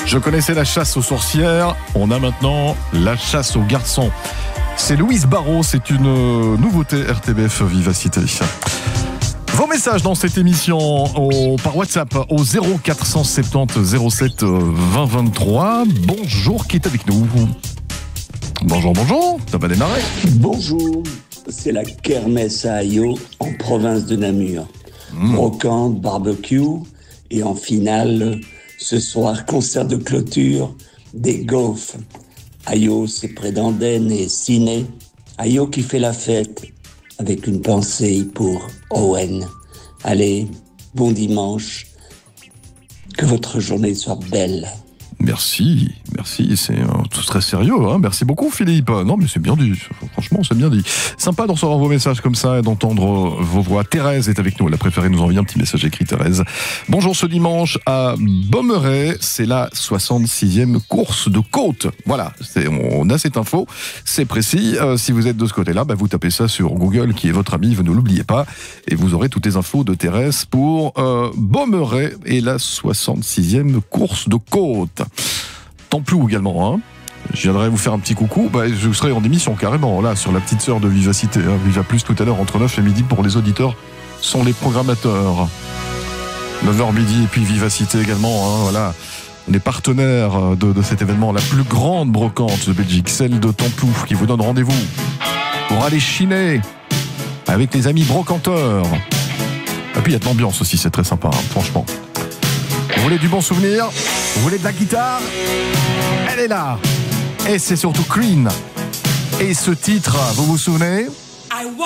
Je connaissais la chasse aux sorcières, on a maintenant la chasse aux garçons. C'est Louise Barrault, c'est une nouveauté RTBF Vivacité. Vos messages dans cette émission par WhatsApp au 0470 07 20 23. Bonjour, qui est avec nous? Bonjour, ça va démarrer. Bonjour, c'est la kermesse à Ayo en province de Namur. Brocante, barbecue et en finale, ce soir, concert de clôture des Gaufres. Ayo, c'est près d'Andenne et Ciné. Ayo qui fait la fête avec une pensée pour Owen. Allez, bon dimanche. Que votre journée soit belle. Merci, c'est tout très sérieux, hein. Merci beaucoup Philippe. Non mais c'est bien dit, franchement c'est bien dit. Sympa de recevoir vos messages comme ça et d'entendre vos voix. Thérèse est avec nous, elle a préféré nous envoyer un petit message écrit. Thérèse, bonjour, ce dimanche à Bommeray, c'est la 66e course de côte. Voilà, on a cette info, c'est précis. Si vous êtes de ce côté-là, vous tapez ça sur Google qui est votre ami, vous ne l'oubliez pas, et vous aurez toutes les infos de Thérèse pour Bommeray et la 66e course de côte. Templou également, hein. Je viendrai vous faire un petit coucou. Je serai en émission carrément, là, sur la petite sœur de Vivacité, hein. Viva Plus tout à l'heure entre 9 et midi pour les auditeurs sont les programmateurs. 9h midi et puis Vivacité également, hein, voilà. On est partenaires de cet événement, la plus grande brocante de Belgique, celle de Templou, qui vous donne rendez-vous pour aller chiner avec les amis brocanteurs. Et puis il y a de l'ambiance aussi, c'est très sympa, hein, franchement. Vous voulez du bon souvenir? Vous voulez de la guitare? Elle est là. Et c'est surtout clean. Et ce titre, vous vous souvenez?